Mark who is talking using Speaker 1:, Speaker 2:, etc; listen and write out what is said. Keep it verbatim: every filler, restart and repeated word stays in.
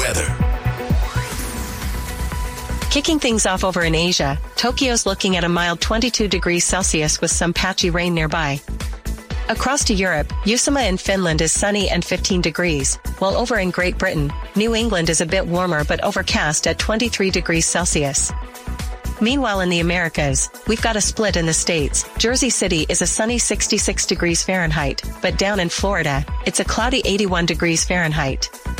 Speaker 1: weather.
Speaker 2: Kicking things off over in Asia, Tokyo's looking at a mild twenty-two degrees Celsius with some patchy rain nearby. Across to Europe, Uusimaa in Finland is sunny and fifteen degrees, while over in Great Britain, New England is a bit warmer but overcast at twenty-three degrees Celsius. Meanwhile in the Americas, we've got a split in the States. Jersey City is a sunny sixty-six degrees Fahrenheit, but down in Florida, it's a cloudy eighty-one degrees Fahrenheit.